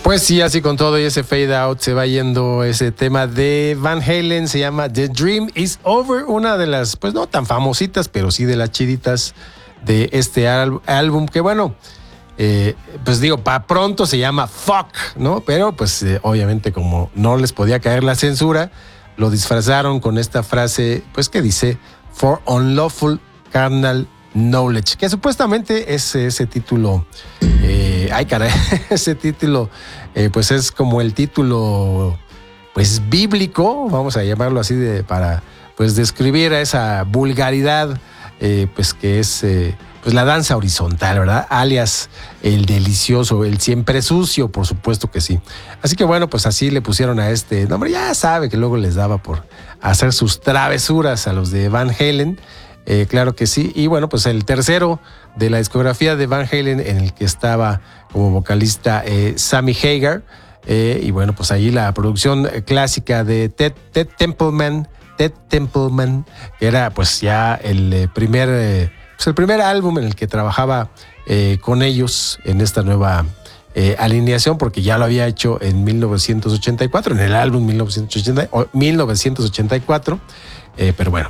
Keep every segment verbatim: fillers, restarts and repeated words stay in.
Pues sí, así con todo y ese fade out se va yendo ese tema de Van Halen, se llama The Dream Is Over, una de las, pues no tan famositas, pero sí de las chiditas de este al- álbum, que bueno, eh, pues digo, para pronto se llama Fuck, ¿no? Pero pues eh, obviamente como no les podía caer la censura, lo disfrazaron con esta frase, pues que dice, For Unlawful Carnal Knowledge, que supuestamente es ese título, eh, ay caray, ese título, eh, pues es como el título, pues bíblico, vamos a llamarlo así, de, para pues describir a esa vulgaridad, eh, pues que es eh, pues la danza horizontal, ¿verdad? Alias el delicioso, el siempre sucio, por supuesto que sí. Así que bueno, pues así le pusieron a este nombre, ya sabe que luego les daba por hacer sus travesuras a los de Van Halen. Eh, claro que sí. Y bueno, pues el tercero de la discografía de Van Halen, en el que estaba como vocalista eh, Sammy Hagar. Eh, y bueno, pues ahí la producción clásica de Ted, Ted Templeman, Ted Templeman, que era pues ya el eh, primer, eh, pues el primer álbum en el que trabajaba eh, con ellos en esta nueva eh, alineación, porque ya lo había hecho en mil novecientos ochenta y cuatro, en el álbum mil novecientos ochenta, mil novecientos ochenta y cuatro. Eh, pero bueno.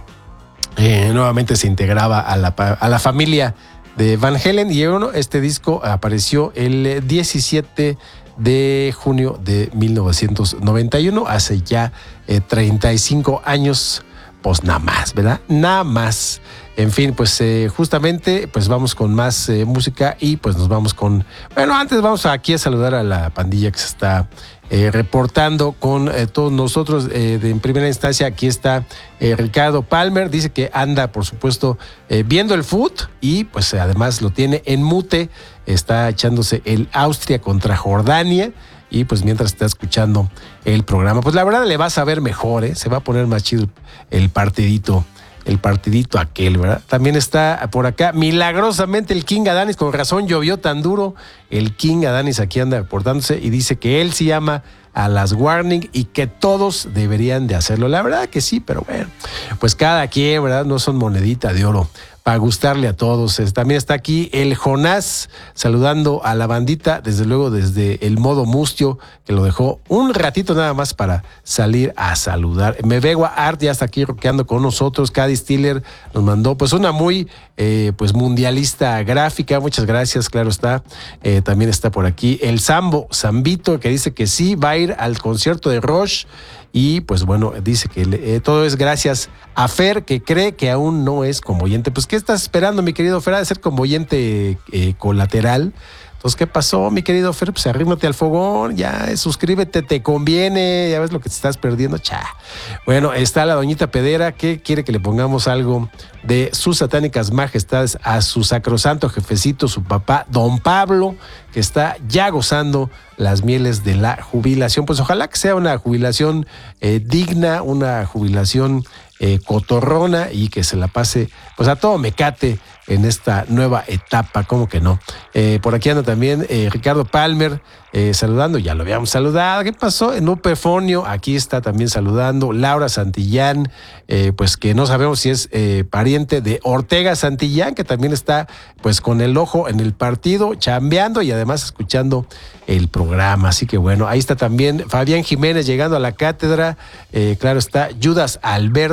Eh, nuevamente se integraba a la, a la familia de Van Halen y bueno, este disco apareció el diecisiete de junio de mil novecientos noventa y uno, hace ya eh, treinta y cinco años, pues nada más, ¿verdad? Nada más. En fin, pues eh, justamente pues vamos con más eh, música y pues nos vamos con... Bueno, antes vamos aquí a saludar a la pandilla que se está eh, reportando con eh, todos nosotros. Eh, de, en primera instancia, aquí está eh, Ricardo Palmer, dice que anda, por supuesto, eh, viendo el fut y pues además lo tiene en mute, está echándose el Austria contra Jordania. Y pues mientras está escuchando el programa, pues la verdad le vas a ver mejor, ¿eh? Se va a poner más chido el partidito, el partidito aquel, ¿verdad? También está por acá, milagrosamente, el King Adanis, con razón llovió tan duro. El King Adanis aquí anda reportándose y dice que él sí ama a las Warning y que todos deberían de hacerlo. La verdad que sí, pero bueno, pues cada quien, ¿verdad? No son monedita de oro para gustarle a todos. También está aquí el Jonás saludando a la bandita, desde luego desde el modo mustio, que lo dejó un ratito nada más para salir a saludar. Mevegua Art ya está aquí rockeando con nosotros. Cady Stiller nos mandó pues una muy eh, pues mundialista gráfica. Muchas gracias, claro está. Eh, también está por aquí el Sambo Zambito, que dice que sí va a ir al concierto de Rush. Y pues bueno, dice que eh, todo es gracias a Fer, que cree que aún no es convoyente. Pues ¿qué estás esperando, mi querido Fer? ¿Ha de ser convoyente eh, colateral? Entonces, ¿qué pasó, mi querido Fer? Pues arrímate al fogón, ya, eh, suscríbete, te conviene, ya ves lo que te estás perdiendo, cha. Bueno, está la doñita Pedera, que quiere que le pongamos algo de sus satánicas majestades a su sacrosanto jefecito, su papá, don Pablo, que está ya gozando las mieles de la jubilación. Pues ojalá que sea una jubilación eh, digna, una jubilación eh, cotorrona y que se la pase pues a todo mecate en esta nueva etapa, ¿cómo que no? Eh, por aquí anda también eh, Ricardo Palmer eh, saludando, ya lo habíamos saludado. ¿Qué pasó? En Upefonio, aquí está también saludando. Laura Santillán, eh, pues que no sabemos si es eh, pariente de Ortega Santillán, que también está pues con el ojo en el partido, chambeando y además escuchando el programa. Así que bueno, ahí está también Fabián Jiménez llegando a la cátedra. Eh, claro está Judas Alberto.